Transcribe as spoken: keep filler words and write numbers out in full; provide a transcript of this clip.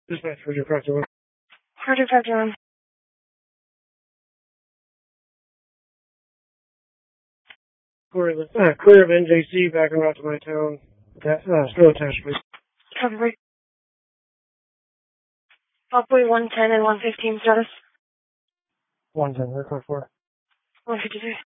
Dispatch for your five two one. Roger, five two one. Clear, the, uh, clear of N J C back and route to my town. That, uh, still attached, please. Copy. Popway one ten and one fifteen status. one ten, record four. one fifty-three.